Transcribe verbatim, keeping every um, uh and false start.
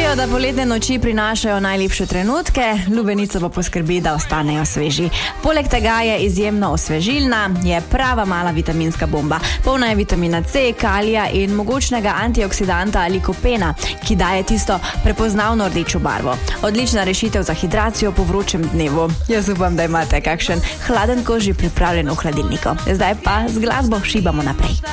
Pravijo, da poletne noči prinašajo najlepše trenutke, lubenica pa poskrbi, da ostanejo sveži. Poleg tega je izjemno osvežilna, je prava mala vitaminska bomba. Polna je vitamina C, kalija in mogočnega antioksidanta likopena, ki daje tisto prepoznavno rdečo barvo. Odlična rešitev za hidracijo po vročem dnevu. Jaz upam, da imate kakšen hladen koži pripravljen v hladilniku. Zdaj pa z glasbo šibamo naprej.